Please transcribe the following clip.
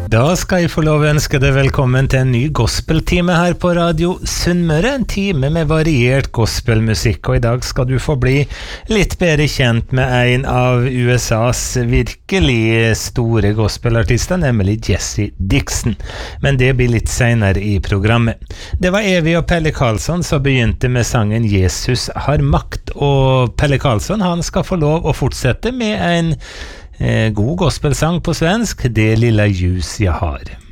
Da skal jeg få lov å ønske deg velkommen til en ny gospeltime her på Radio Sunnmøre, en time med variert gospelmusikk, og i dag skal du få bli litt bedre kjent med en av USAs virkelig store gospelartister, nemlig Jesse Dixon. Men det blir litt senere i programmet. Det var Evy og Pelle Karlsson som begynte med sangen Jesus har makt, og Pelle Karlsson han skal få lov å fortsette med en god gospelsang på svensk, Det lilla ljus jag har.